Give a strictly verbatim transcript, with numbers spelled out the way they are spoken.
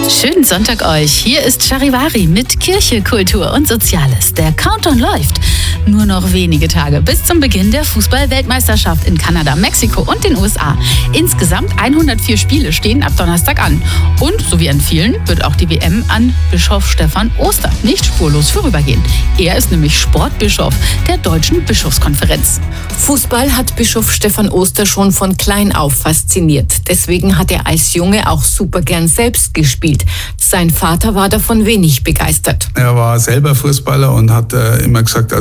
Schönen Sonntag euch. Hier ist Charivari mit Kirche, Kultur und Soziales. Der Countdown läuft. Nur noch wenige Tage bis zum Beginn der Fußball-Weltmeisterschaft in Kanada, Mexiko und den U S A. Insgesamt hundertvier Spiele stehen ab Donnerstag an. Und, so wie an vielen, wird auch die W M an Bischof Stefan Oster nicht spurlos vorübergehen. Er ist nämlich Sportbischof der Deutschen Bischofskonferenz. Fußball hat Bischof Stefan Oster schon von klein auf fasziniert. Deswegen hat er als Junge auch super gern selbst gespielt. Sein Vater war davon wenig begeistert. Er war selber Fußballer und hat äh, immer gesagt,